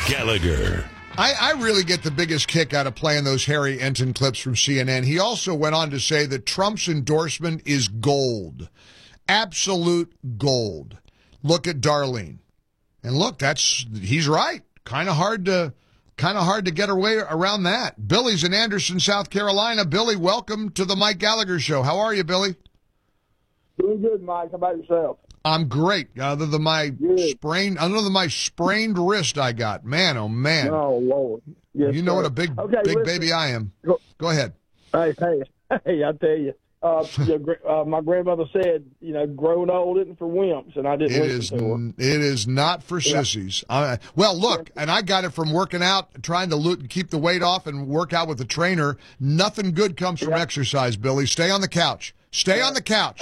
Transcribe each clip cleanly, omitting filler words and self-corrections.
Gallagher. I really get the biggest kick out of playing those Harry Enton clips from CNN. He also went on to say that Trump's endorsement is gold. Absolute gold. Look at Darlene. And look, he's right. Kind of hard to get away around that. Billy's in Anderson, South Carolina. Billy, welcome to the Mike Gallagher Show. How are you, Billy? Doing good, Mike. How about yourself? I'm great. Other than my sprained wrist I got. Man, oh man. Oh Lord. Yes, you know sir. what a big baby I am. Go ahead. Hey, I tell you. My grandmother said, growing old isn't for wimps, and I didn't listen to her. It is not for sissies. Well, look, and I got it from working out, trying to keep the weight off and work out with the trainer. Nothing good comes from exercise, Billy. Stay on the couch. Stay on the couch.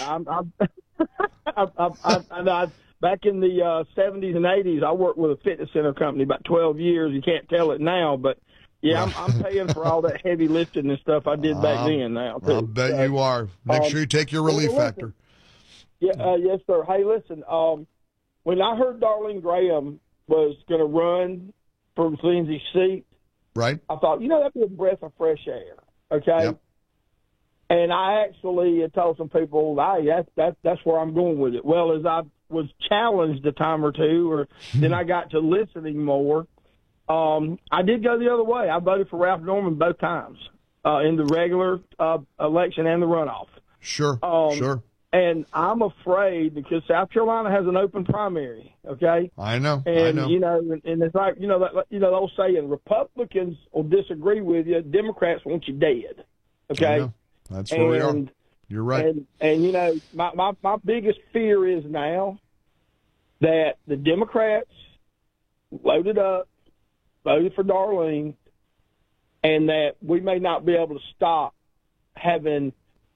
Back in the 70s and 80s, I worked with a fitness center company about 12 years. You can't tell it now, but yeah, I'm paying for all that heavy lifting and stuff I did back then now, too. I'll bet you are. Make sure you take your relief factor. Yeah, yes, sir. Hey, listen, when I heard Darlene Graham was going to run for Lindsay's seat, right? I thought, that'd be a breath of fresh air, okay? Yep. And I actually told some people, that's where I'm going with it. Well, as I was challenged a time or two, then I got to listening more, I did go the other way. I voted for Ralph Norman both times, in the regular election and the runoff. Sure. And I'm afraid because South Carolina has an open primary, okay? I know. And, and it's like, the old saying, Republicans will disagree with you, Democrats want you dead, okay? That's where we are. You're right. And my biggest fear is now that the Democrats loaded up, voted for Darlene, and that we may not be able to stop having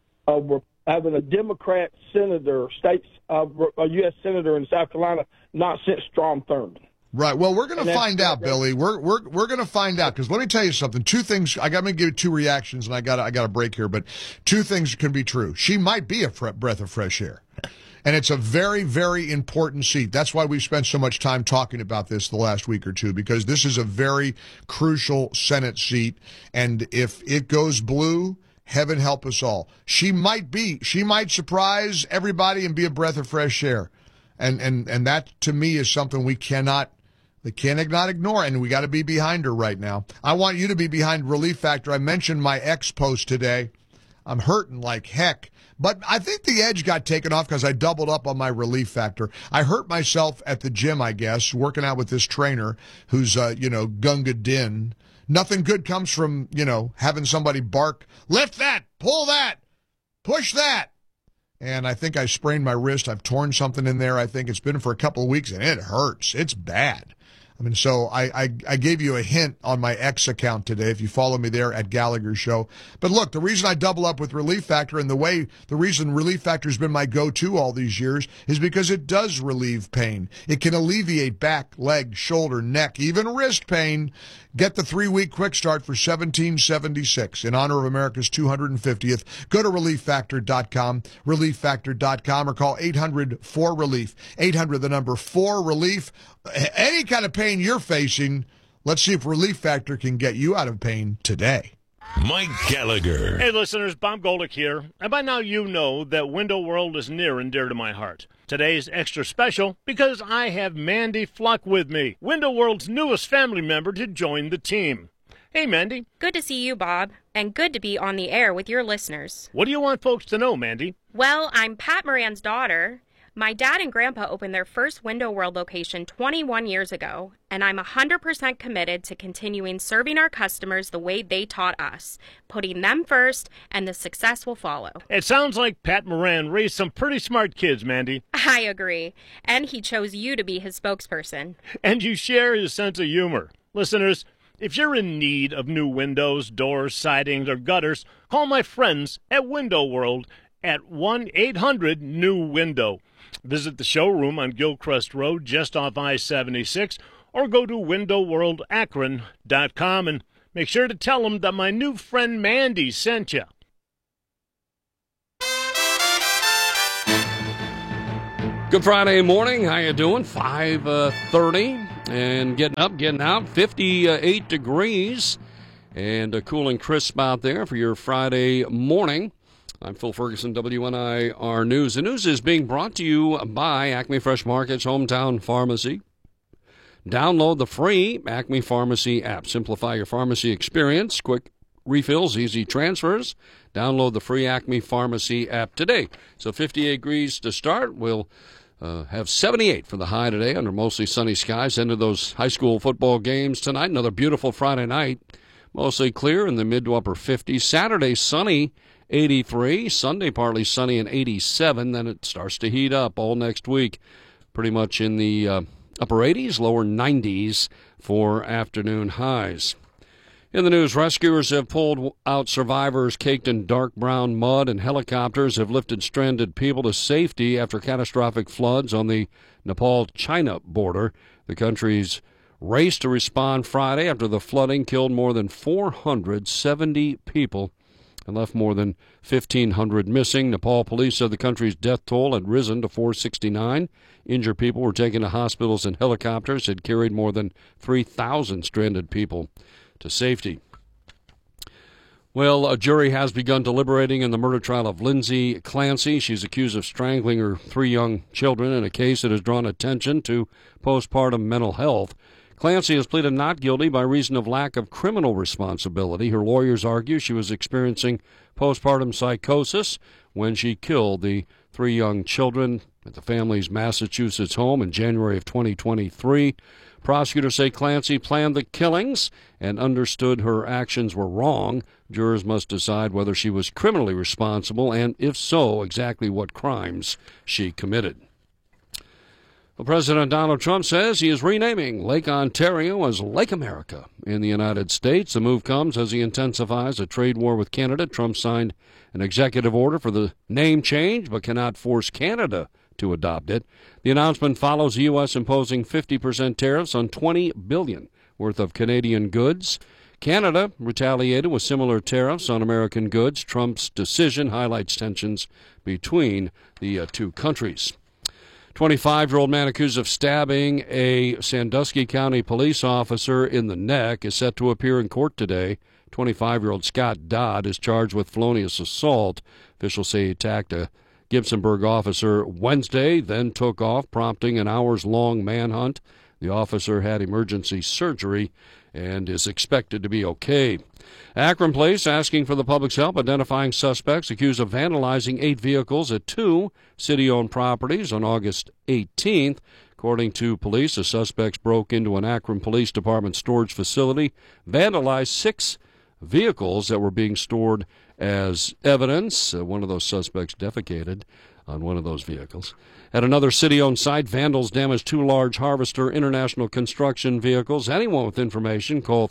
a Democrat senator, a U.S. senator in South Carolina, not since Strom Thurmond. Right. Well, we're going to find out, Billy. We're going to find out because let me tell you something. Two things. I got to give you two reactions, and I got a break here. But two things can be true. She might be a breath of fresh air, and it's a very, very important seat. That's why we've spent so much time talking about this the last week or two because this is a very crucial Senate seat, and if it goes blue, heaven help us all. She might surprise everybody and be a breath of fresh air, and that to me is something we cannot ignore, and we got to be behind her right now. I want you to be behind Relief Factor. I mentioned my ex post today. I'm hurting like heck, but I think the edge got taken off because I doubled up on my Relief Factor. I hurt myself at the gym, I guess, working out with this trainer who's, Gunga Din. Nothing good comes from, having somebody bark, lift that, pull that, push that. And I think I sprained my wrist. I've torn something in there. I think it's been for a couple of weeks, and it hurts. It's bad. So I gave you a hint on my X account today, if you follow me there at Gallagher Show. But look, the reason I double up with Relief Factor and the reason Relief Factor has been my go-to all these years is because it does relieve pain. It can alleviate back, leg, shoulder, neck, even wrist pain. Get the 3-week quick start for $17.76 in honor of America's 250th. Go to ReliefFactor.com, ReliefFactor.com, or call 800-4RELIEF. 800, the number 4RELIEF. Any kind of pain you're facing, let's see if Relief Factor can get you out of pain today. Mike Gallagher. Hey, listeners, Bob Golick here. And by now you know that Window World is near and dear to my heart. Today's extra special because I have Mandy Fluck with me, Window World's newest family member to join the team. Hey, Mandy. Good to see you, Bob, and good to be on the air with your listeners. What do you want folks to know, Mandy? Well, I'm Pat Moran's daughter. My dad and grandpa opened their first Window World location 21 years ago, and I'm 100% committed to continuing serving our customers the way they taught us, putting them first, and the success will follow. It sounds like Pat Moran raised some pretty smart kids, Mandy. I agree, and he chose you to be his spokesperson. And you share his sense of humor. Listeners, if you're in need of new windows, doors, sidings, or gutters, call my friends at Window World at 1-800-NEW-WINDOW. Visit the showroom on Gilcrest Road just off I-76 or go to windowworldakron.com and make sure to tell them that my new friend Mandy sent you. Good Friday morning. How you doing? 5:30 and getting up, getting out. 58 degrees and cool and crisp out there for your Friday morning. I'm Phil Ferguson, WNIR News. The news is being brought to you by Acme Fresh Market's Hometown Pharmacy. Download the free Acme Pharmacy app. Simplify your pharmacy experience. Quick refills, easy transfers. Download the free Acme Pharmacy app today. So 58 degrees to start. We'll have 78 for the high today under mostly sunny skies. Into those high school football games tonight. Another beautiful Friday night. Mostly clear in the mid to upper 50s. Saturday, sunny, 83. Sunday, partly sunny and 87. Then it starts to heat up all next week. Pretty much in the upper 80s, lower 90s for afternoon highs. In the news, rescuers have pulled out survivors caked in dark brown mud, and helicopters have lifted stranded people to safety after catastrophic floods on the Nepal-China border. The country's raced to respond Friday after the flooding killed more than 470 people and left more than 1,500 missing. Nepal police said the country's death toll had risen to 469. Injured people were taken to hospitals, and helicopters had carried more than 3,000 stranded people to safety. Well, a jury has begun deliberating in the murder trial of Lindsay Clancy. She's accused of strangling her 3 young children in a case that has drawn attention to postpartum mental health. Clancy has pleaded not guilty by reason of lack of criminal responsibility. Her lawyers argue she was experiencing postpartum psychosis when she killed the 3 young children at the family's Massachusetts home in January of 2023. Prosecutors say Clancy planned the killings and understood her actions were wrong. Jurors must decide whether she was criminally responsible and, if so, exactly what crimes she committed. Well, President Donald Trump says he is renaming Lake Ontario as Lake America in the United States. The move comes as he intensifies a trade war with Canada. Trump signed an executive order for the name change but cannot force Canada to adopt it. The announcement follows the U.S. imposing 50% tariffs on $20 billion worth of Canadian goods. Canada retaliated with similar tariffs on American goods. Trump's decision highlights tensions between the two countries. 25-year-old man accused of stabbing a Sandusky County police officer in the neck is set to appear in court today. 25-year-old Scott Dodd is charged with felonious assault. Officials say he attacked a Gibsonburg officer Wednesday, then took off, prompting an hours-long manhunt. The officer had emergency surgery and is expected to be okay. Akron Police asking for the public's help identifying suspects accused of vandalizing 8 vehicles at 2 city-owned properties on August 18th. According to police, the suspects broke into an Akron Police Department storage facility, vandalized 6 vehicles that were being stored as evidence. One of those suspects defecated on one of those vehicles. At another city-owned site, vandals damaged 2 large Harvester International construction vehicles. Anyone with information, call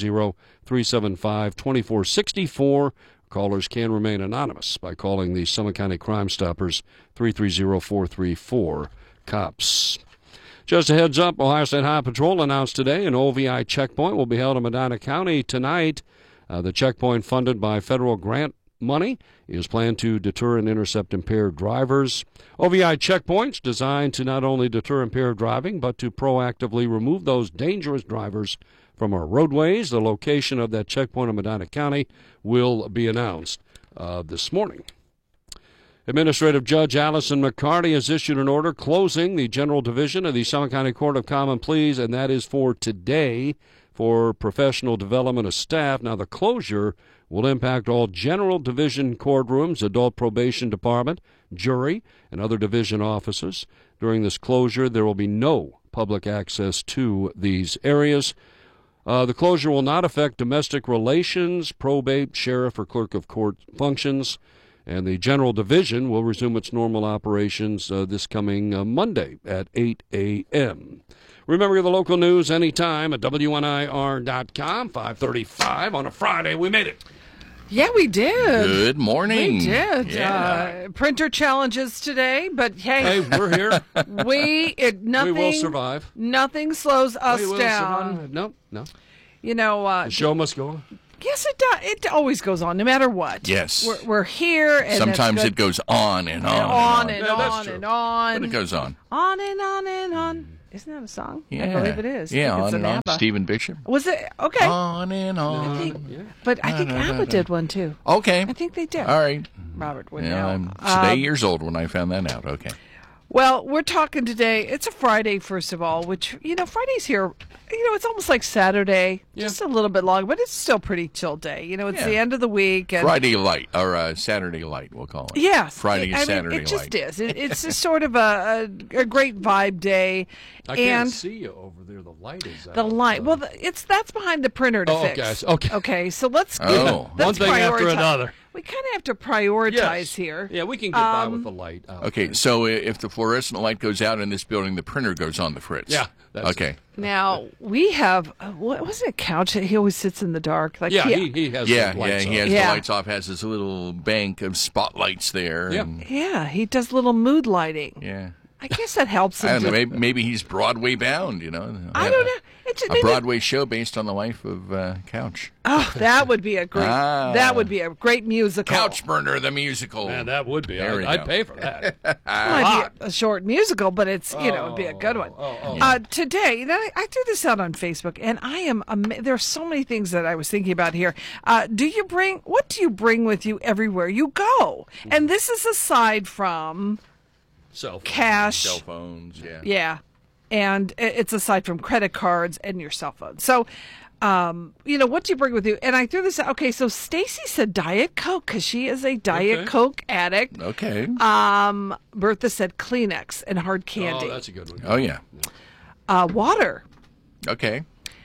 330-375-2464. Callers can remain anonymous by calling the Summit County Crime Stoppers, 330-434-COPS. Just a heads up, Ohio State Highway Patrol announced today an OVI checkpoint will be held in Medina County tonight. The checkpoint, funded by federal grant money, is planned to deter and intercept impaired drivers. OVI checkpoints designed to not only deter impaired driving, but to proactively remove those dangerous drivers from our roadways. The location of that checkpoint in Medina County will be announced this morning. Administrative Judge Allison McCarty has issued an order closing the General Division of the Summit County Court of Common Pleas, and that is for today, for professional development of staff. Now, the closure will impact all General Division courtrooms, Adult Probation Department, jury, and other division offices. During this closure, there will be no public access to these areas. The closure will not affect domestic relations, probate, sheriff, or clerk of court functions. And the General Division will resume its normal operations this coming Monday at 8 a.m. Remember the local news anytime at WNIR.com, 5:35 on a Friday. We made it. Yeah, we did. Good morning. We did. Yeah. Printer challenges today, but hey, we're here. We will survive. Nothing slows us we will down. Survive. No. You know, the show must go on. Yes, it does. It always goes on, no matter what. Yes. We're here, and Sometimes that's it goes on and on good. on and and on. on and on. But it goes on. On and on and on. Isn't that a song? Yeah. I believe it is. Yeah, I think on it's and an on. ABBA. Stephen Bishop. Was it? Okay. On and on. But I think ABBA did one, too. Okay. I think they did. All right. Robert would Yeah, know. I'm today years old when I found that out. Okay. Well, we're talking today. It's a Friday, first of all, which, Friday's here. It's almost like Saturday, just a little bit long, but it's still pretty chill day. It's the end of the week. And Friday light, or Saturday light, we'll call it. yes. Friday and Saturday it just light. is. It's just sort of a great vibe day. I and can't see you over there. The light is out. the light. Well, that's behind the printer to fix. Guys. Okay. Okay, so let's Oh. let's One thing after prioritize. another. We kind of have to prioritize Yes. here. Yeah, we can get by with the light. Okay, so if the fluorescent light goes out in this building, the printer goes on the fritz. Yeah, that's Okay. Now we have what was it? Couch. He always sits in the dark. Like Yeah, he has Yeah, the lights he on. has Yeah. the lights off, has his little bank of spotlights there. Yeah. and- yeah, he does little mood lighting. yeah. I guess that helps him. I don't know. to- Maybe he's Broadway bound. I don't know. It just, A Broadway show based on the life of Couch. Oh, that would be a great. Ah. That would be a great musical. Couch Burner, the musical. Man, that would be. There we I'd go. pay for that. Might be a short musical, but it's it'd be a good one. Today, I threw this out on Facebook, and I am. There are so many things that I was thinking about here. What do you bring with you everywhere you go? And this is aside from So cash. Cell phones, yeah. Yeah. And it's aside from credit cards and your cell phone. So, what do you bring with you? And I threw this out. Okay, so Stacy said Diet Coke because she is a Diet Coke addict. Okay. Bertha said Kleenex and hard candy. Oh, that's a good one. Oh, yeah. Water. Okay.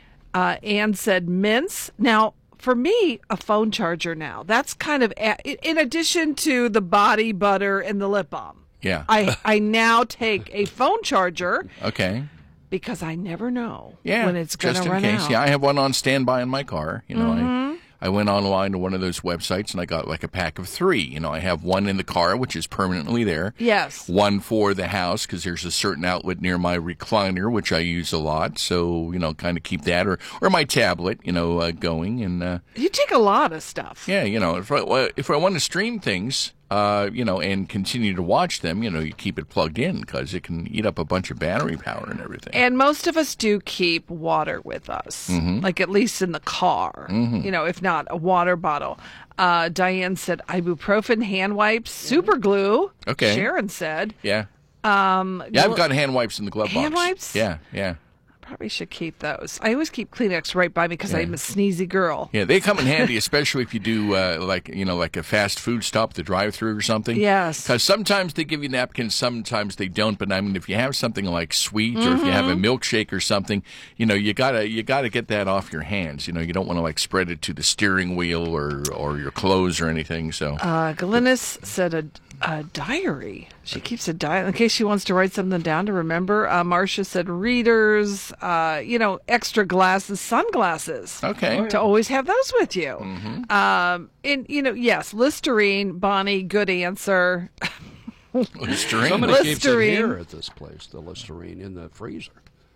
Anne said mints. Now, for me, a phone charger now. That's kind of, in addition to the body butter and the lip balm. Yeah. I now take a phone charger Okay. because I never know Yeah. when it's going just to in run case. out. Yeah, I have one on standby in my car. I went online to one of those websites and I got like a pack of 3. I have one in the car, which is permanently there. Yes. One for the house because there's a certain outlet near my recliner, which I use a lot. So, kind of keep that or my tablet, going. And, You take a lot of stuff. yeah, if I want to stream things, and continue to watch them, you keep it plugged in because it can eat up a bunch of battery power and everything. And most of us do keep water with us, like at least in the car, if not a water bottle. Diane said ibuprofen, hand wipes, super glue. Okay. Sharon said. Yeah. I've got hand wipes in the glove box. Hand wipes? Yeah. Probably should keep those. I always keep Kleenex right by me because I'm a sneezy girl. Yeah, they come in handy, especially if you do like a fast food stop, at the drive-through or something. Yes. Because sometimes they give you napkins, sometimes they don't. But I mean, if you have something like sweet or if you have a milkshake or something, you gotta get that off your hands. You don't want to like spread it to the steering wheel or your clothes or anything. So. Glynis said a diary. She keeps a diary in case she wants to write something down to remember. Marcia said readers, extra glasses, sunglasses. Okay. To always have those with you. And, yes, Listerine, Bonnie, good answer. Listerine. Somebody keeps it Listerine. here at this place, the Listerine, in the freezer.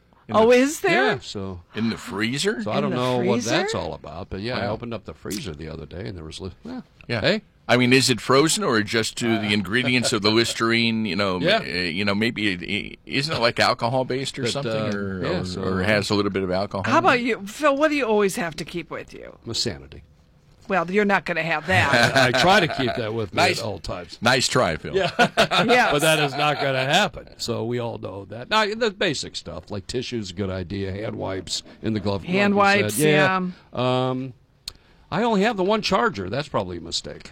Is there? Yeah, so In the freezer? I In don't the know what freezer? that's all about. But yeah, I Wow. opened up the freezer the other day and there was, Yeah. Hey, I mean, is it frozen or just to the ingredients of the Listerine? Yeah. Maybe isn't it like alcohol based or But, something, yeah, so- or has a little bit of alcohol? How about you, Phil? What do you always have to keep with you? my sanity. Well, you're not going to have that. I try to keep that with me Nice. at all times. Nice try, Phil. Yeah. Yes. But that is not going to happen. So we all know that. Now, the basic stuff, like tissues, good idea. Hand wipes in the glove. Hand like you wipes, said. yeah. I only have the one charger. That's probably a mistake.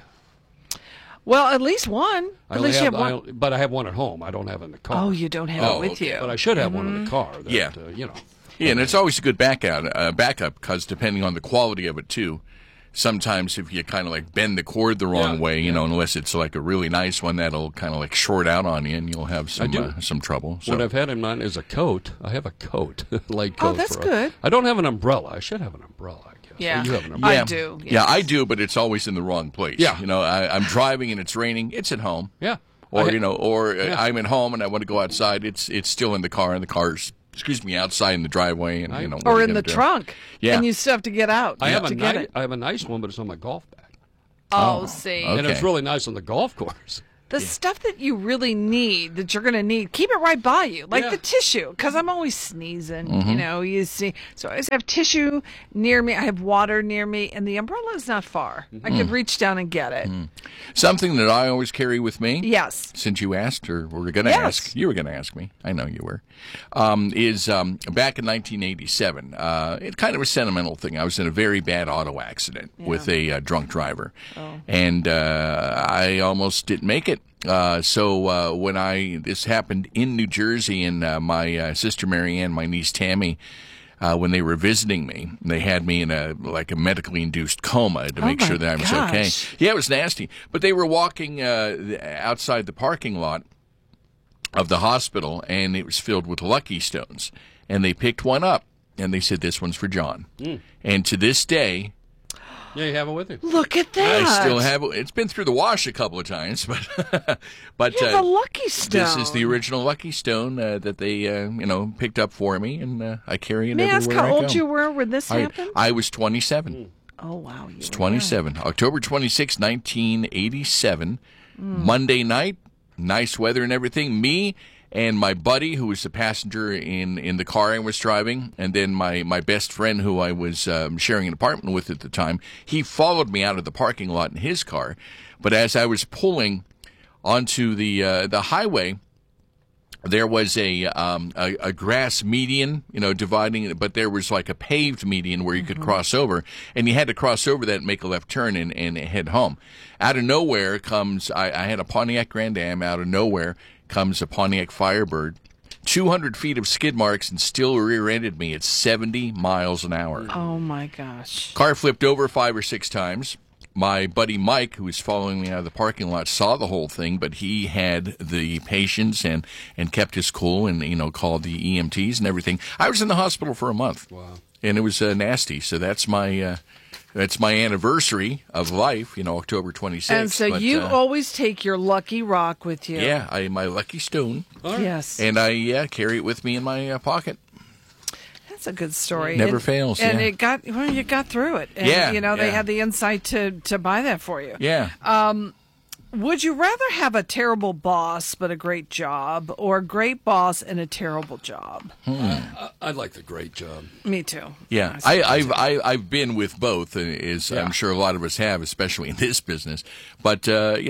Well, at least one. I At only least you have, have one. but I have one at home. I don't have it in the car. Oh, you don't have Oh, it with okay. you. But I should have one in the car. That, Yeah. Yeah, and it's always a good backup because depending on the quality of it too. Sometimes if you kind of like bend the cord the wrong Yeah, way, unless it's like a really nice one, that'll kind of like short out on you, and you'll have some trouble. So What I've had in mine is a coat. I have a coat, light Oh, coat. that's for good. I don't have an umbrella. I should have an umbrella, I guess. Yeah. You have an umbrella. I do. Yes. Yeah, I do, but it's always in the wrong place. Yeah. I'm driving and it's raining. It's at home. Yeah. Or Yeah. I'm at home and I want to go outside. It's still in the car and the car's outside in the driveway, and what or are you in the gonna do? trunk. Yeah. And you still have to get out. I have to get it. I have a nice one, but it's on my golf bag. Oh, see. okay. And it's really nice on the golf course. The stuff that you really need, that you're going to need, keep it right by you, like Yeah. the tissue, because I'm always sneezing, Mm-hmm. you see. So I always have tissue near me, I have water near me, and the umbrella is not far. I could reach down and get it. Something that I always carry with me. Yes. Since you asked, or were going to Yes. ask, you were going to ask me. I know you were. Is back in 1987. It's kind of a sentimental thing. I was in a very bad auto accident with a drunk driver, and I almost didn't make it. So when this happened in New Jersey, and my sister Marianne, my niece Tammy, when they were visiting me, they had me in a medically induced coma to make my sure that I was gosh. okay. Yeah, it was nasty. But they were walking outside the parking lot of the hospital, and it was filled with Lucky Stones. And they picked one up, and they said, "This one's for John." And to this day, Yeah, you have it with you. Look at that. I still have it. It's been through the wash a couple of times, but You have a Lucky Stone. this is the original Lucky Stone that they picked up for me, and I carry it May I everywhere ask how I old go. you were when this happened? I was 27. Oh, wow. You I was were 27. October 26, 1987. Monday night, nice weather and everything. Me and my buddy, who was the passenger in the car I was driving, and then my best friend, who I was sharing an apartment with at the time, he followed me out of the parking lot in his car. But as I was pulling onto the highway, there was a grass median, dividing it, but there was like a paved median where you could cross over, and you had to cross over that and make a left turn and head home. Out of nowhere comes, I had a Pontiac Grand Am, out of nowhere comes a Pontiac Firebird, 200 feet of skid marks, and still rear-ended me at 70 miles an hour. Oh, my gosh. Car flipped over 5 or 6 times. My buddy Mike, who was following me out of the parking lot, saw the whole thing, but he had the patience and kept his cool and, called the EMTs and everything. I was in the hospital for a month. Wow. And it was nasty. So that's my anniversary of life, October 26th. And so you always take your Lucky Rock with you. Yeah, my Lucky Stone. Yes. And I carry it with me in my pocket. That's a good story. Never fails, And yeah. you got through it. And, Yeah, they yeah. had the insight to buy that for you. Yeah. Would you rather have a terrible boss but a great job, or a great boss and a terrible job? I'd like the great job. Me too. Yeah, I've been with both, as I'm sure a lot of us have, especially in this business. But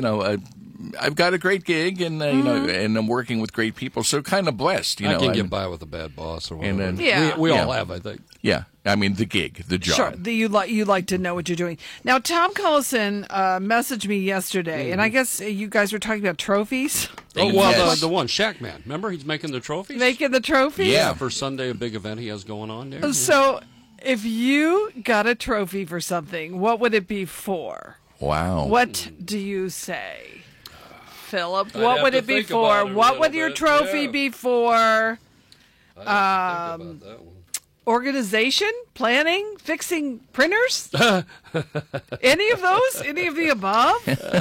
I've got a great gig, and and I'm working with great people, so kind of blessed. I can get by with a bad boss or whatever. And then- Yeah. we all Yeah. have, I think. Yeah, I mean the gig, the job. Sure. You like to know what you're doing. Now, Tom Collison messaged me yesterday, and I guess you guys were talking about trophies. Oh, well, Yes. the one, Shack Man. Remember, he's making the trophies? Making the trophies? Yeah. For Sunday, a big event he has going on there. So, if you got a trophy for something, what would it be for? Wow. What do you say? Philip, I'd what have would to it be think for? about it a What little would your bit, trophy yeah. be for? I didn't think about that one. Organization? Planning? Fixing printers? Any of those? Any of the above?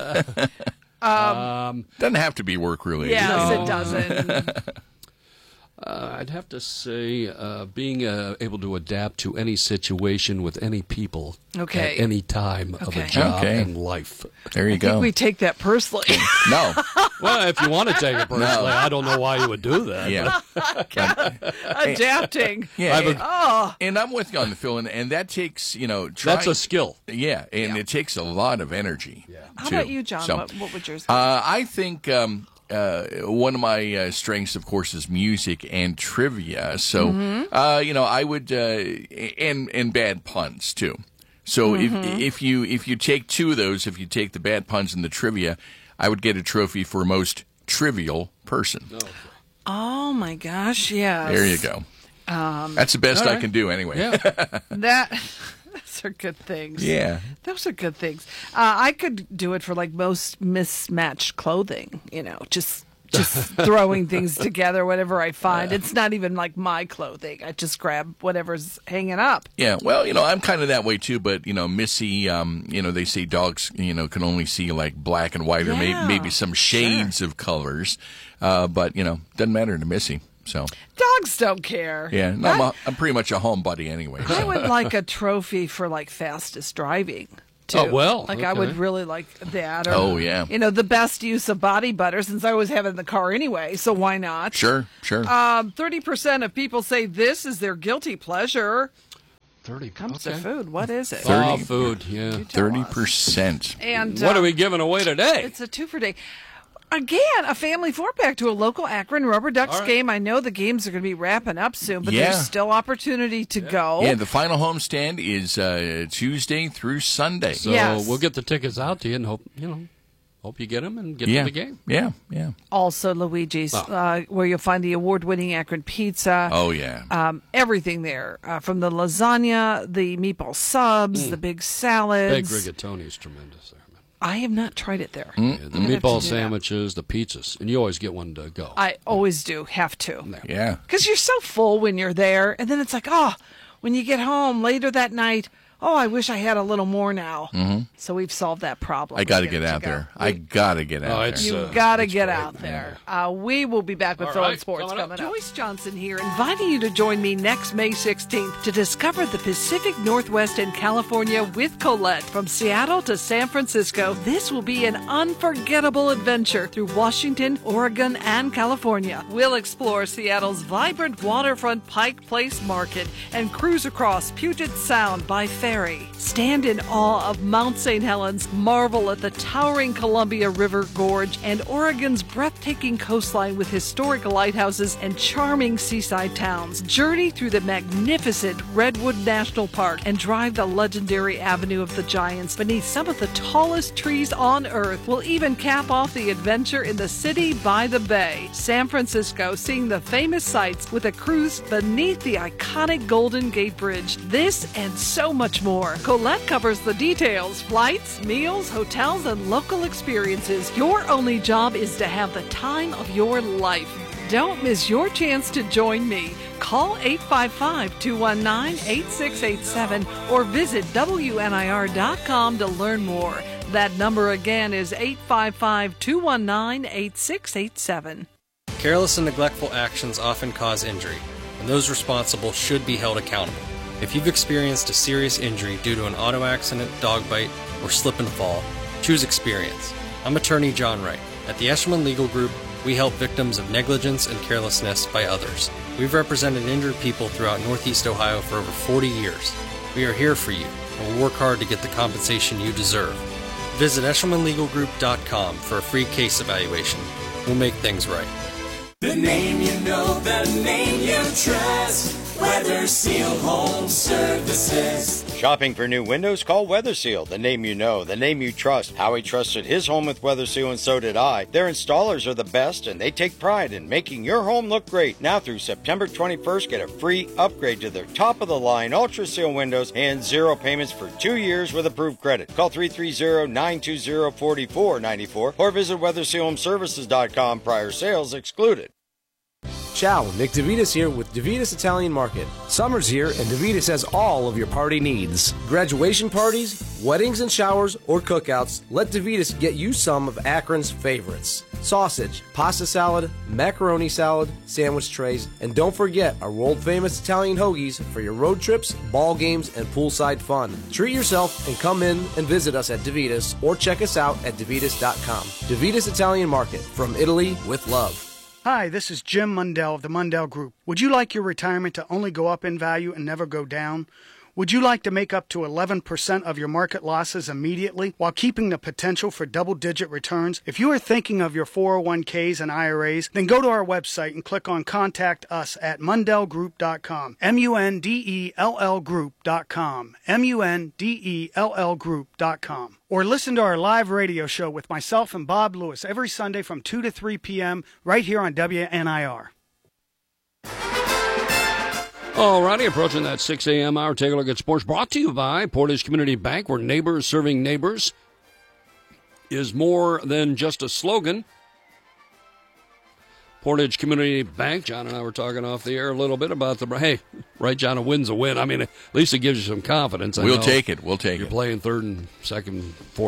Doesn't have to be work related. Yes, No. it doesn't. I'd have to say being able to adapt to any situation with any people Okay. at any time of Okay. a job Okay. and life. There you I think go. we take that personally. No. Well, if you want to take it personally, I don't know why you would do that. Yeah. Adapting. Yeah. And I'm with you on the Phil, and that takes That's a skill. Yeah, and it takes a lot of energy. Yeah. How about you, John? So, What would yours be? I think one of my strengths, of course, is music and trivia. So, I would and bad puns too. So if you take two of those, if you take the bad puns and the trivia, I would get a trophy for most trivial person. Oh my gosh, yes. There you go. That's the best I can do anyway. Yeah. Those are good things. Yeah. Those are good things. I could do it for like most mismatched clothing, just throwing things together, whatever I find. It's not even like my clothing. I just grab whatever's hanging up. Yeah, well, I'm kind of that way too, but, Missy, they say dogs, can only see like black and white or maybe some shades of colors, but, doesn't matter to Missy, so. Dogs dogs don't care. Yeah, no, I'm pretty much a homebody anyway. I would like a trophy for like fastest driving. Too. Oh, well, like okay. I would really like that. Or, Oh, yeah. The best use of body butter, since I always have it in the car anyway, so why not? Sure. 30% of people say this is their guilty pleasure. 30 Comes to food. What is it? 30. Food, yeah. 30%. And What are we giving away today? It's a 2 for day. Again, a family 4-pack to a local Akron Rubber Ducks game. I know the games are going to be wrapping up soon, but there's still opportunity to go. Yeah, the final homestand is Tuesday through Sunday. So we'll get the tickets out to you and hope you get them and get to the game. Yeah. Also, Luigi's, where you'll find the award-winning Akron pizza. Oh, yeah. Everything there, from the lasagna, the meatball subs, the big salads. Big rigatoni is tremendous there. I have not tried it there. Yeah, the meatball sandwiches, the pizzas, and you always get one to go. I always do, have to. Yeah. Because you're so full when you're there, and then it's like, when you get home later that night, I wish I had a little more now. Mm-hmm. So we've solved that problem. I got to get out there. I got to get out there. You've got to get out there. We will be back with Throwing Sports coming up. Joyce Johnson here, inviting you to join me next May 16th to discover the Pacific Northwest and California with Colette. From Seattle to San Francisco, this will be an unforgettable adventure through Washington, Oregon, and California. We'll explore Seattle's vibrant waterfront Pike Place Market and cruise across Puget Sound by ferry. Stand in awe of Mount St. Helens, marvel at the towering Columbia River Gorge, and Oregon's breathtaking coastline with historic lighthouses and charming seaside towns. Journey through the magnificent Redwood National Park and drive the legendary Avenue of the Giants beneath some of the tallest trees on Earth. We'll even cap off the adventure in the city by the bay. San Francisco, seeing the famous sights with a cruise beneath the iconic Golden Gate Bridge. This and so much more. Colette covers the details: flights, meals, hotels, and local experiences. Your only job is to have the time of your life. Don't miss your chance to join me. Call 855-219-8687 or visit WNIR.com to learn more. That number again is 855-219-8687. Careless and neglectful actions often cause injury, and those responsible should be held accountable. If you've experienced a serious injury due to an auto accident, dog bite, or slip and fall, choose experience. I'm attorney John Wright. At the Eshelman Legal Group, we help victims of negligence and carelessness by others. We've represented injured people throughout Northeast Ohio for over 40 years. We are here for you, and we'll work hard to get the compensation you deserve. Visit EshelmanLegalGroup.com for a free case evaluation. We'll make things right. The name you know, the name you trust. Weather Seal Home Services. Shopping for new windows? Call Weather Seal. The name you know, the name you trust. Howie trusted his home with Weather Seal, and so did I. Their installers are the best, and they take pride in making your home look great. Now through September 21st, get a free upgrade to their top-of-the-line Ultra Seal windows and 0 payments for 2 years with approved credit. Call 330-920-4494 or visit WeatherSealHomeServices.com. Prior sales excluded. Ciao, Nick DeVitas here with DeVitas Italian Market. Summer's here and DeVitas has all of your party needs. Graduation parties, weddings and showers, or cookouts, let DeVitas get you some of Akron's favorites. Sausage, pasta salad, macaroni salad, sandwich trays, and don't forget our world-famous Italian hoagies for your road trips, ball games, and poolside fun. Treat yourself and come in and visit us at DeVitas or check us out at DeVitas.com. DeVitas Italian Market, from Italy with love. Hi, this is Jim Mundell of the Mundell Group. Would you like your retirement to only go up in value and never go down? Would you like to make up to 11% of your market losses immediately while keeping the potential for double-digit returns? If you are thinking of your 401ks and IRAs, then go to our website and click on Contact Us at MundellGroup.com. MUNDELL Group.com. MUNDELL Group.com. Or listen to our live radio show with myself and Bob Lewis every Sunday from 2 to 3 p.m. right here on WNIR. Alrighty, approaching that 6 a.m. hour, take a look at sports. Brought to you by Portage Community Bank, where neighbors serving neighbors is more than just a slogan. Portage Community Bank, John and I were talking off the air a little bit about hey, right, John, a win's a win. I mean, at least it gives you some confidence. We'll take it. We'll take it. You're playing third and second, fourth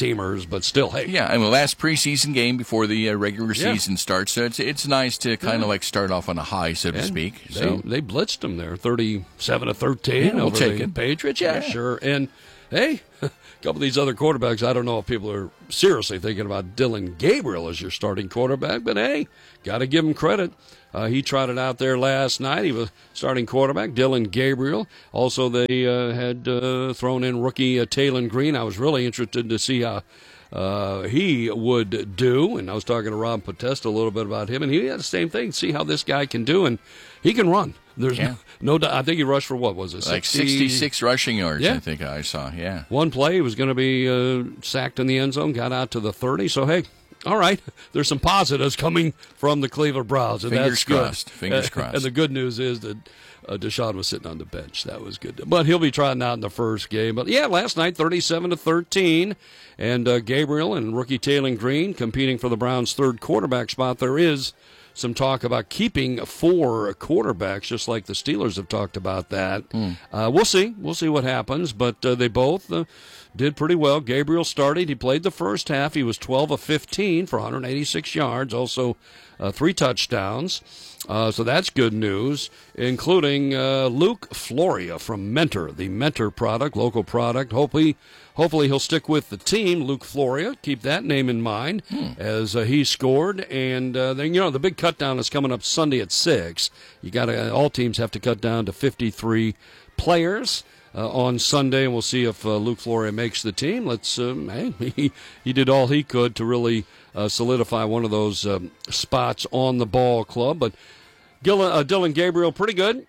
first-teamers, but still, hey. Yeah, I mean, last preseason game before the regular season starts, so it's nice to kind of like start off on a high, so to speak. They blitzed them there, 37-13 we'll over take the it. Patriots. Yeah, sure. And, hey, a couple of these other quarterbacks, I don't know if people are seriously thinking about Dylan Gabriel as your starting quarterback, but, hey, got to give him credit. He trotted out there last night. He was starting quarterback, Dylan Gabriel. Also, they had thrown in rookie Taylon Green. I was really interested to see how he would do. And I was talking to Rob Podesta a little bit about him, and he had the same thing. See how this guy can do, and he can run. There's no doubt. I think he rushed for, what was it, like 66 rushing yards, I think I saw, One play, he was going to be sacked in the end zone, got out to the 30. So, hey, all right, there's some positives coming from the Cleveland Browns, and Fingers that's good. crossed. Fingers crossed. And the good news is that Deshaun was sitting on the bench. That was good. But he'll be trotting out in the first game. But, yeah, last night, 37-13, and Gabriel and rookie Taylon Green competing for the Browns' third quarterback spot. There is some talk about keeping 4 quarterbacks, just like the Steelers have talked about that. We'll see. We'll see what happens. But they both did pretty well. Gabriel started. He played the first half. He was 12 of 15 for 186 yards, also 3 touchdowns. So that's good news, including Luke Floria from Mentor, the Mentor product, local product. Hopefully he'll stick with the team, Luke Floria. Keep that name in mind as he scored. And then, the big cut down is coming up Sunday at 6. All teams have to cut down to 53 players on Sunday, and we'll see if Luke Floria makes the team. He did all he could to really solidify one of those spots on the ball club. But Dylan Gabriel, pretty good.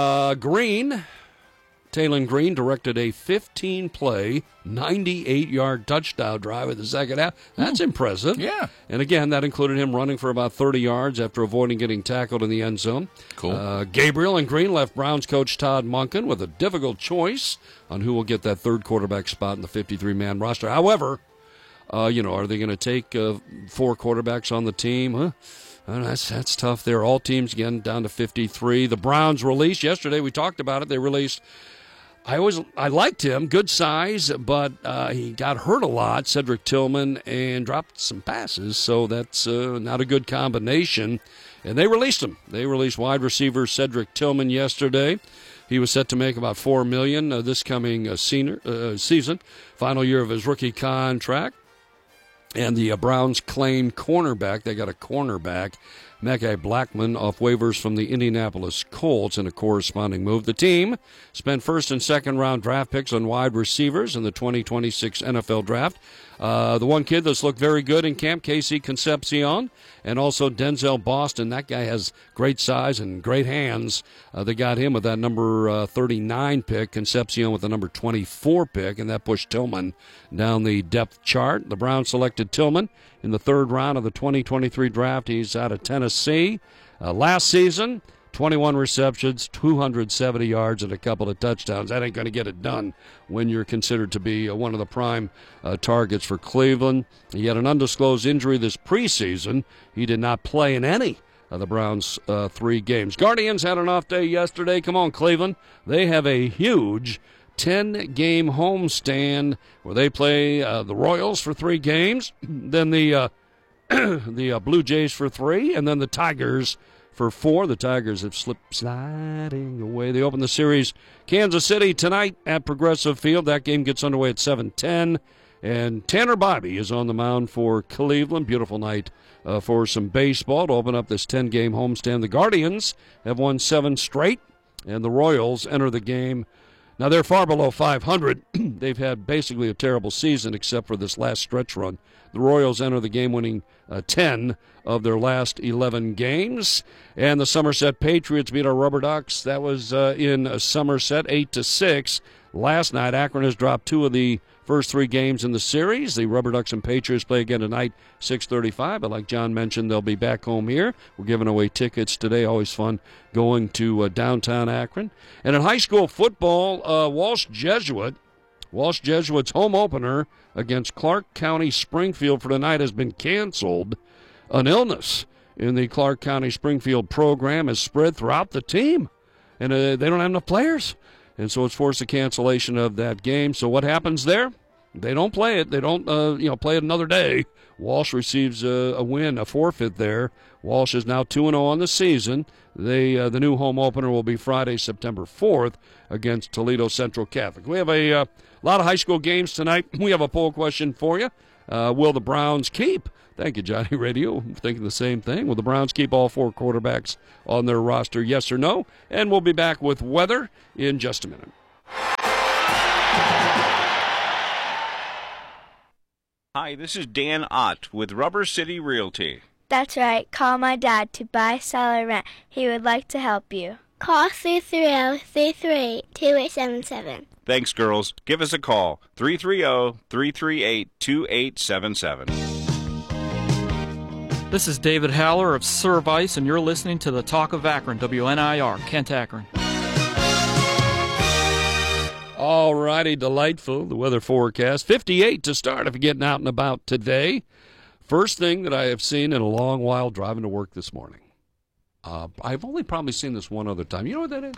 Taylon Green directed a 15-play, 98-yard touchdown drive in the second half. That's impressive. Yeah. And again, that included him running for about 30 yards after avoiding getting tackled in the end zone. Cool. Gabriel and Green left Browns coach Todd Monken with a difficult choice on who will get that third quarterback spot in the 53-man roster. However, are they going to take 4 quarterbacks on the team? Huh? That's tough there. All teams, again, down to 53. The Browns released yesterday. We talked about it. They released. I liked him, good size, but he got hurt a lot, Cedric Tillman, and dropped some passes, so that's not a good combination. And they released him. They released wide receiver Cedric Tillman yesterday. He was set to make about $4 million this coming season, final year of his rookie contract. And the Browns claimed cornerback. They got a cornerback, Mekhi Blackman, off waivers from the Indianapolis Colts in a corresponding move. The team spent first and second round draft picks on wide receivers in the 2026 NFL draft. The one kid that's looked very good in camp, Casey Concepcion, and also Denzel Boston. That guy has great size and great hands. They got him with that number 39 pick, Concepcion with the number 24 pick, and that pushed Tillman down the depth chart. The Browns selected Tillman in the third round of the 2023 draft. He's out of Tennessee. Last season, 21 receptions, 270 yards, and a couple of touchdowns. That ain't going to get it done when you're considered to be one of the prime targets for Cleveland. He had an undisclosed injury this preseason. He did not play in any of the Browns' 3 games. Guardians had an off day yesterday. Come on, Cleveland. They have a huge 10-game homestand where they play the Royals for 3 games, then the Blue Jays for 3, and then the Tigers for 4. The Tigers have slipped sliding away. They open the series Kansas City tonight at Progressive Field. That game gets underway at 7:10. And Tanner Bibee is on the mound for Cleveland. Beautiful night for some baseball to open up this 10-game homestand. The Guardians have won 7 straight, and the Royals enter the game. Now, they're far below 500. They've had basically a terrible season except for this last stretch run. The Royals enter the game winning 10 of their last 11 games. And the Somerset Patriots beat our Rubber Ducks. That was in Somerset, 8-6. Last night, Akron has dropped 2 of the first 3 games in the series. The Rubber Ducks and Patriots play again tonight, 6:35. But like John mentioned, they'll be back home here. We're giving away tickets today. Always fun going to downtown Akron. And in high school football, Walsh Jesuit's home opener against Clark County Springfield for tonight has been canceled. An illness in the Clark County Springfield program has spread throughout the team, and they don't have enough players. And so it's forced the cancellation of that game. So what happens there? They don't play it. They don't, play it another day. Walsh receives a win, a forfeit there. Walsh is now 2-0 on the season. The new home opener will be Friday, September 4th against Toledo Central Catholic. We have a lot of high school games tonight. We have a poll question for you. Will the Browns keep? Thank you, Johnny Radio. I'm thinking the same thing. Will the Browns keep all 4 quarterbacks on their roster, yes or no? And we'll be back with weather in just a minute. Hi, this is Dan Ott with Rubber City Realty. That's right. Call my dad to buy, sell, or rent. He would like to help you. Call 330-338-2877. Thanks, girls. Give us a call. 330-338-2877. This is David Haller of Service, and you're listening to the Talk of Akron, WNIR, Kent, Akron. All righty, delightful. The weather forecast. 58 to start if you're getting out and about today. First thing that I have seen in a long while driving to work this morning. I've only probably seen this one other time. You know what that is?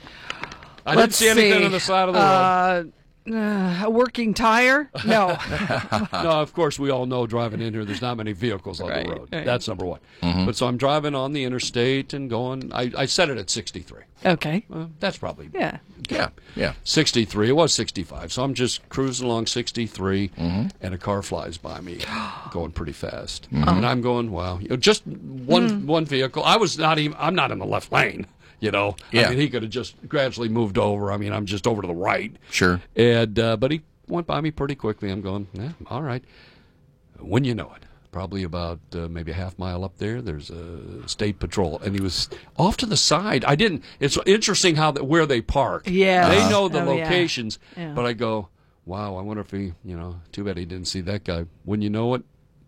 I didn't see anything on the side of the road. A working tire? No. No, of course, we all know driving in here, there's not many vehicles on the road. Right. That's number one. Mm-hmm. But so I'm driving on the interstate and going, I set it at 63. Okay. That's probably. Yeah. Yeah. 63. It was 65. So I'm just cruising along 63, and a car flies by me going pretty fast. Mm-hmm. And I'm going, wow. Just one vehicle. I'm not in the left lane. Yeah. I mean, he could have just gradually moved over. I mean, I'm just over to the right. Sure. And but he went by me pretty quickly. I'm going, all right. When you know it, probably about maybe a half mile up there, there's a state patrol, and he was off to the side. It's interesting where they park. Yeah. They know the locations. Yeah. But I go, wow, I wonder if he, too bad he didn't see that guy. When you know it,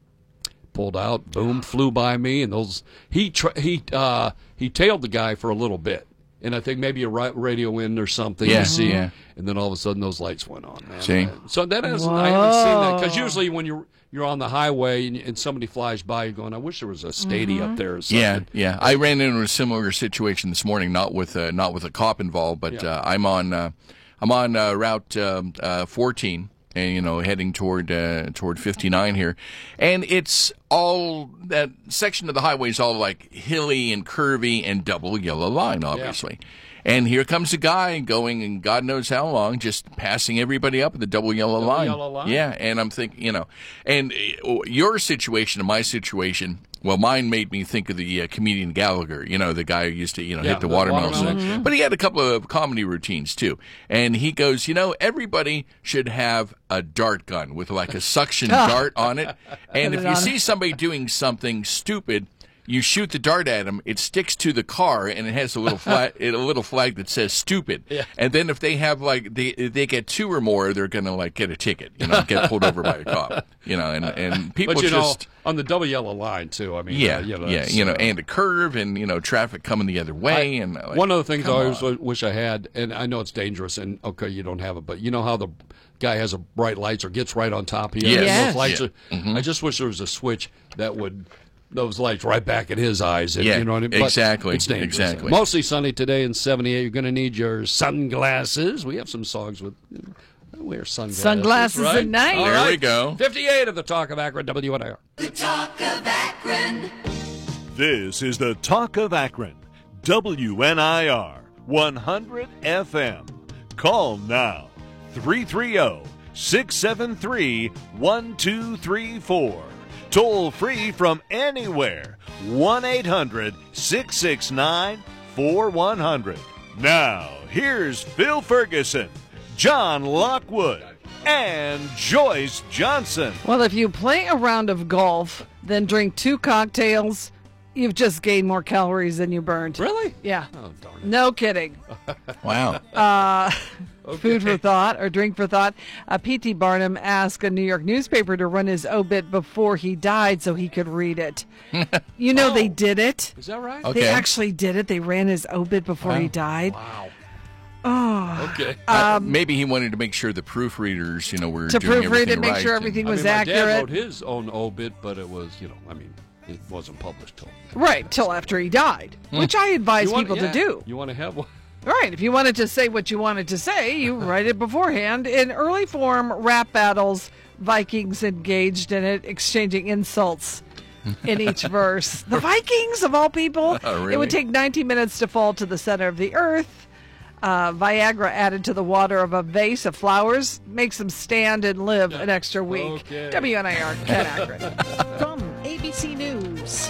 pulled out, boom, flew by me, and he tailed the guy for a little bit, and I think maybe a radio in or something. Yeah, and then all of a sudden those lights went on. Man. See, so I haven't seen that, because usually when you're on the highway and somebody flies by, you're going, I wish there was a Stady up there or something. Yeah. I ran into a similar situation this morning, not with a cop involved, but I'm on Route 14. And, heading toward 59 here. And it's all, that section of the highway is all like hilly and curvy and double yellow line, obviously. Yeah. And here comes a guy going, and God knows how long, just passing everybody up at the double yellow line. Yeah, and I'm thinking, and your situation and my situation, well, mine made me think of the comedian Gallagher, the guy who used to, hit the watermelons. Mm-hmm. But he had a couple of comedy routines, too. And he goes, everybody should have a dart gun with like a suction dart on it. And if you see somebody doing something stupid, you shoot the dart at them, it sticks to the car, and it has a little flag that says "stupid." Yeah. And then if they have they get 2 or more, they're gonna get a ticket, get pulled over by a cop, and people but on the double yellow line too. I mean, and a curve, and traffic coming the other way, one of the things I always wish I had, and I know it's dangerous, and okay, you don't have it, but you know how the guy has a bright lights or gets right on top of you. Yes. Those lights I just wish there was a switch that would. Those lights right back at his eyes. And, you know what I mean? Exactly. It's dangerous. Exactly. Mostly sunny today in 78. You're going to need your sunglasses. We have some songs with wear sunglasses. Sunglasses right? at night. There we go. 58 of the Talk of Akron, WNIR. The Talk of Akron. This is the Talk of Akron, WNIR 100 FM. Call now, 330-673-1234. Toll free from anywhere, 1-800-669-4100. Now, here's Phil Ferguson, John Lockwood, and Joyce Johnson. Well, if you play a round of golf, then drink 2 cocktails, you've just gained more calories than you burned. Really? Yeah. Oh, darn it. No kidding. Wow. Okay. Food for thought or drink for thought. P.T. Barnum asked a New York newspaper to run his obit before he died so he could read it. They did it. Is that right? Okay. They actually did it. They ran his obit before he died. Wow. Oh. Okay. Maybe he wanted to make sure the proofreaders, were to doing proofread everything it, make right. sure everything was my accurate. dad wrote his own obit, but it was, it wasn't published till. Right, till after he died, which I advise people to do. You want to have one? Right. If you wanted to say what you wanted to say, you write it beforehand. In early form rap battles, Vikings engaged in it, exchanging insults in each verse. The Vikings, of all people. Oh, really? It would take 90 minutes to fall to the center of the earth. Viagra added to the water of a vase of flowers makes them stand and live an extra week. Okay. WNIR, Ken Akron. From ABC News,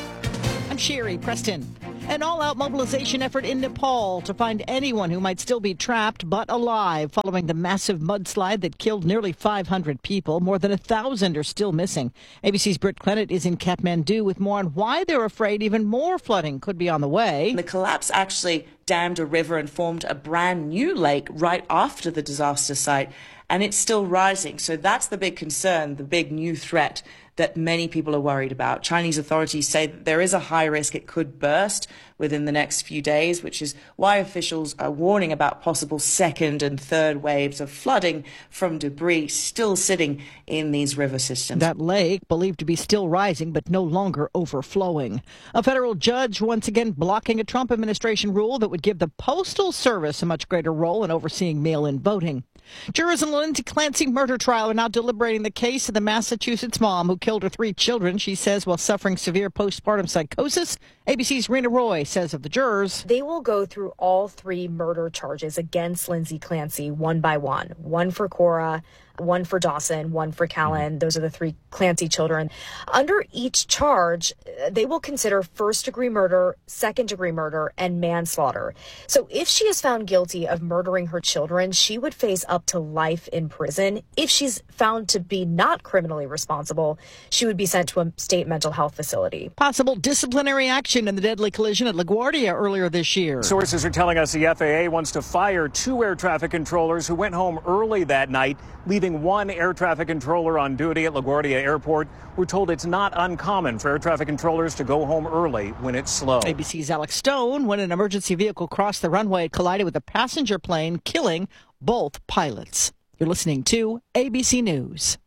I'm Sherry Preston. An all-out mobilization effort in Nepal to find anyone who might still be trapped but alive following the massive mudslide that killed nearly 500 people. More than 1,000 are still missing. ABC's Britt Clennett is in Kathmandu with more on why they're afraid even more flooding could be on the way. The collapse actually dammed a river and formed a brand new lake right after the disaster site, and it's still rising. So that's the big concern, the big new threat that many people are worried about. Chinese authorities say that there is a high risk it could burst within the next few days, which is why officials are warning about possible second and third waves of flooding from debris still sitting in these river systems. That lake, believed to be still rising but no longer overflowing. A federal judge once again blocking a Trump administration rule that would give the Postal Service a much greater role in overseeing mail-in voting. Jurors in the Lindsay Clancy murder trial are now deliberating the case of the Massachusetts mom who killed her 3 children, she says, while suffering severe postpartum psychosis. ABC's Rena Roy says of the jurors, they will go through all 3 murder charges against Lindsay Clancy one by one. One for Cora, one for Dawson, one for Callan. Those are the 3 Clancy children. Under each charge, they will consider first-degree murder, second-degree murder, and manslaughter. So if she is found guilty of murdering her children, she would face up to life in prison. If she's found to be not criminally responsible, she would be sent to a state mental health facility. Possible disciplinary action in the deadly collision at LaGuardia earlier this year. Sources are telling us the FAA wants to fire 2 air traffic controllers who went home early that night, leaving 1 air traffic controller on duty at LaGuardia Airport. We're told it's not uncommon for air traffic controllers to go home early when it's slow. ABC's Alex Stone, when an emergency vehicle crossed the runway, it collided with a passenger plane, killing both pilots. You're listening to ABC News.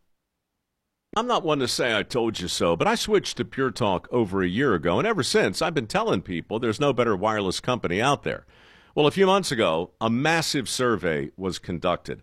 I'm not one to say I told you so, but I switched to Pure Talk over a year ago, and ever since I've been telling people there's no better wireless company out there. Well, a few months ago, a massive survey was conducted.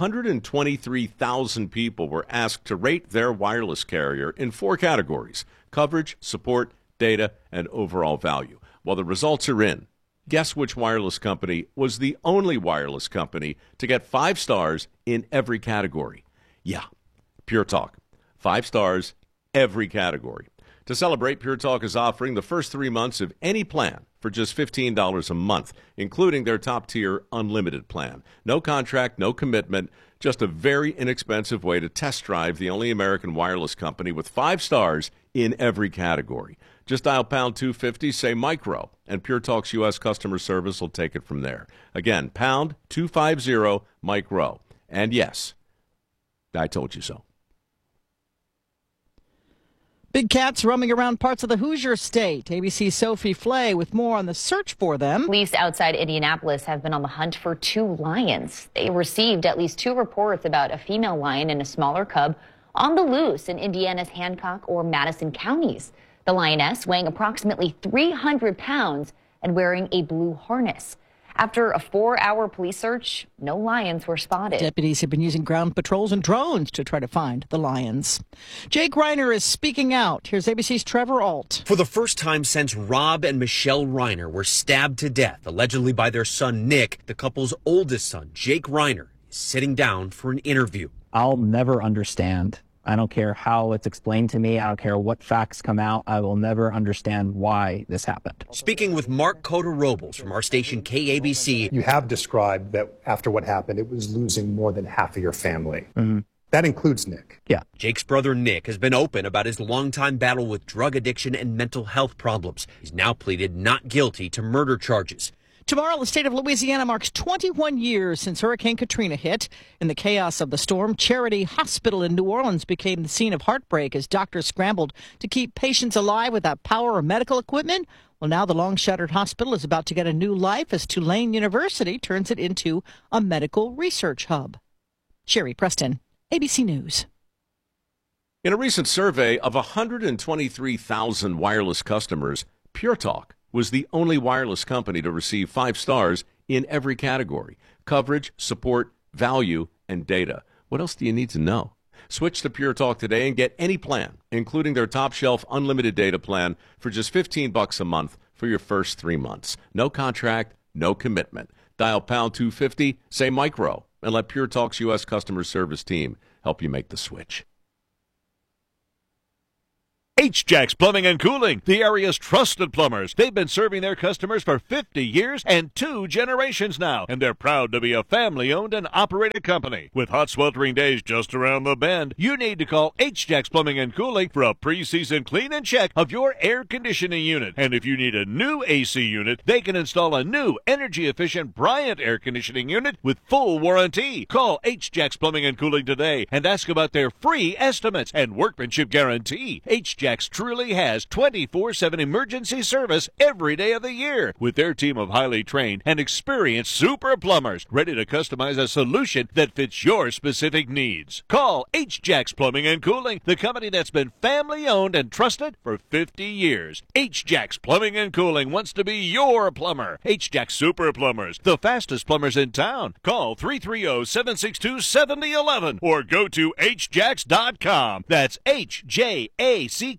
123,000 people were asked to rate their wireless carrier in 4 categories: coverage, support, data, and overall value. Well, the results are in. Guess which wireless company was the only wireless company to get 5 stars in every category? Yeah, Pure Talk. 5 stars, every category. To celebrate, Pure Talk is offering the first 3 months of any plan for just $15 a month, including their top-tier unlimited plan. No contract, no commitment, just a very inexpensive way to test drive the only American wireless company with 5 stars in every category. Just dial pound 250, say micro, and Pure Talk's U.S. customer service will take it from there. Again, pound 250, micro. And yes, I told you so. Big cats roaming around parts of the Hoosier state. ABC's Sophie Flay with more on the search for them. Police outside Indianapolis have been on the hunt for 2 lions. They received at least 2 reports about a female lion and a smaller cub on the loose in Indiana's Hancock or Madison counties. The lioness weighing approximately 300 pounds and wearing a blue harness. After a 4-hour police search, no lions were spotted. Deputies have been using ground patrols and drones to try to find the lions. Jake Reiner is speaking out. Here's ABC's Trevor Alt. For the first time since Rob and Michelle Reiner were stabbed to death, allegedly by their son Nick, the couple's oldest son, Jake Reiner, is sitting down for an interview. I'll never understand. I don't care how it's explained to me. I don't care what facts come out. I will never understand why this happened. Speaking with Mark Coder-Robles from our station KABC. You have described that after what happened, it was losing more than half of your family. Mm-hmm. That includes Nick. Yeah. Jake's brother Nick has been open about his longtime battle with drug addiction and mental health problems. He's now pleaded not guilty to murder charges. Tomorrow, the state of Louisiana marks 21 years since Hurricane Katrina hit. In the chaos of the storm, Charity Hospital in New Orleans became the scene of heartbreak as doctors scrambled to keep patients alive without power or medical equipment. Well, now the long-shuttered hospital is about to get a new life as Tulane University turns it into a medical research hub. Sherry Preston, ABC News. In a recent survey of 123,000 wireless customers, Pure Talk was the only wireless company to receive 5 stars in every category: coverage, support, value, and data. What else do you need to know? Switch to Pure Talk today and get any plan, including their top-shelf unlimited data plan, for just $15 a month for your first 3 months. No contract, no commitment. Dial pound 250, say micro, and let Pure Talk's U.S. customer service team help you make the switch. H-Jacks Plumbing and Cooling, the area's trusted plumbers. They've been serving their customers for 50 years and 2 generations now, and they're proud to be a family-owned and operated company. With hot, sweltering days just around the bend, you need to call H-Jacks Plumbing and Cooling for a pre-season clean and check of your air conditioning unit. And if you need a new AC unit, they can install a new energy-efficient Bryant air conditioning unit with full warranty. Call H-Jacks Plumbing and Cooling today and ask about their free estimates and workmanship guarantee. H-Jacks truly has 24/7 emergency service every day of the year, with their team of highly trained and experienced super plumbers ready to customize a solution that fits your specific needs. Call H-Jacks Plumbing and Cooling, the company that's been family owned and trusted for 50 years. H-Jacks Plumbing and Cooling wants to be your plumber. H-Jacks Super Plumbers, the fastest plumbers in town. Call 330-762-7011 or go to hjacks.com. That's HJACKS.com.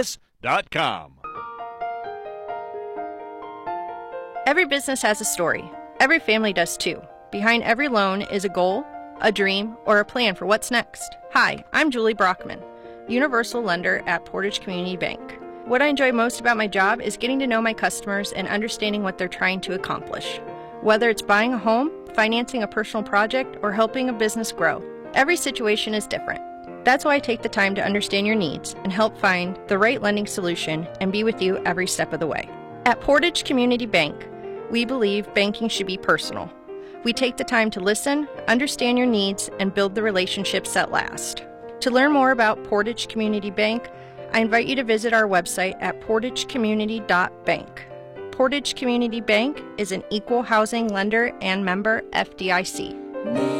Every business has a story. Every family does too. Behind every loan is a goal, a dream, or a plan for what's next. Hi, I'm Julie Brockman, Universal Lender at Portage Community Bank. What I enjoy most about my job is getting to know my customers and understanding what they're trying to accomplish. Whether it's buying a home, financing a personal project, or helping a business grow, every situation is different. That's why I take the time to understand your needs and help find the right lending solution and be with you every step of the way. At Portage Community Bank, we believe banking should be personal. We take the time to listen, understand your needs, and build the relationships that last. To learn more about Portage Community Bank, I invite you to visit our website at portagecommunity.bank. Portage Community Bank is an equal housing lender and member FDIC.